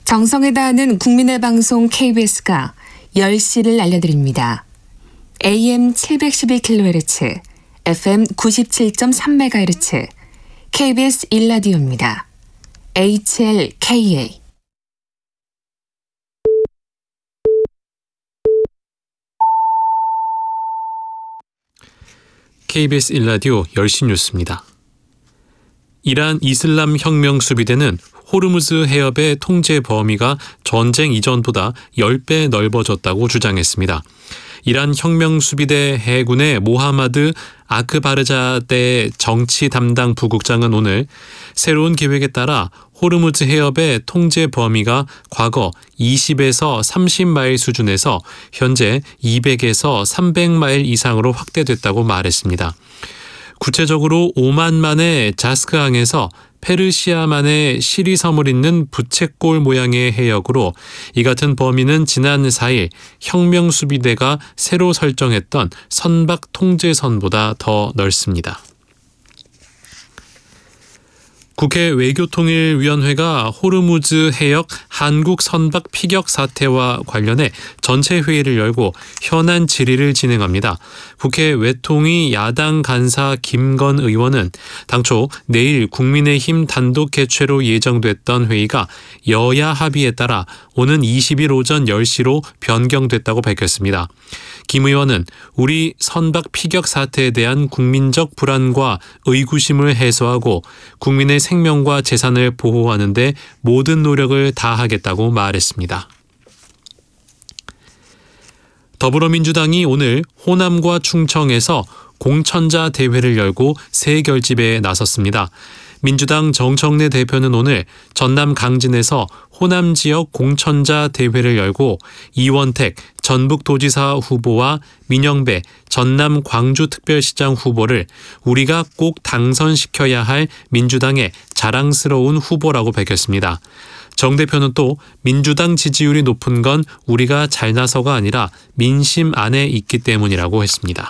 정성을 다하는 국민의 방송 KBS가 10시를 알려드립니다. AM 711kHz, FM 97.3MHz, KBS 1라디오입니다. HLKA. KBS 1라디오 10시 뉴스입니다. 이란 이슬람 혁명 수비대는 호르무즈 해협의 통제 범위가 전쟁 이전보다 10배 넓어졌다고 주장했습니다. 이란 혁명 수비대 해군의 모하마드 아크바르자데 정치 담당 부국장은 오늘 새로운 계획에 따라 호르무즈 해협의 통제 범위가 과거 20에서 30마일 수준에서 현재 200에서 300마일 이상으로 확대됐다고 말했습니다. 구체적으로 오만만의 자스크항에서 페르시아만의 시리섬을 잇는 부채꼴 모양의 해역으로 이 같은 범위는 지난 4일 혁명수비대가 새로 설정했던 선박 통제선보다 더 넓습니다. 국회 외교통일위원회가 호르무즈 해역 한국 선박 피격 사태와 관련해 전체 회의를 열고 현안 질의를 진행합니다. 국회 외통위 야당 간사 김건 의원은 당초 내일 국민의힘 단독 개최로 예정됐던 회의가 여야 합의에 따라 오는 20일 오전 10시로 변경됐다고 밝혔습니다. 김 의원은 우리 선박 피격 사태에 대한 국민적 불안과 의구심을 해소하고 국민의 생명과 재산을 보호하는 데 모든 노력을 다하겠다고 말했습니다. 더불어민주당이 오늘 호남과 충청에서 공천자 대회를 열고 새 결집에 나섰습니다. 민주당 정청래 대표는 오늘 전남 강진에서 호남 지역 공천자 대회를 열고 이원택 전북도지사 후보와 민영배 전남 광주특별시장 후보를 우리가 꼭 당선시켜야 할 민주당의 자랑스러운 후보라고 밝혔습니다. 정 대표는 또 민주당 지지율이 높은 건 우리가 잘나서가 아니라 민심 안에 있기 때문이라고 했습니다.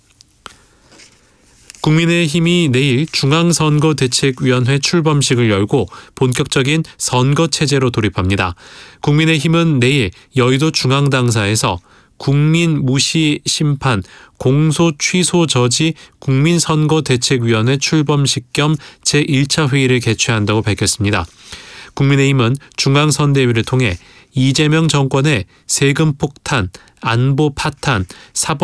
국민의힘이 내일 중앙선거대책위원회 출범식을 열고 본격적인 선거체제로 돌입합니다. 국민의힘은 내일 여의도 중앙당사에서 국민 무시 심판 공소 취소 저지 국민선거대책위원회 출범식 겸 제1차 회의를 개최한다고 밝혔습니다. 국민의힘은 중앙선대위를 통해 이재명 정권의 세금 폭탄, 안보 파탄, 사법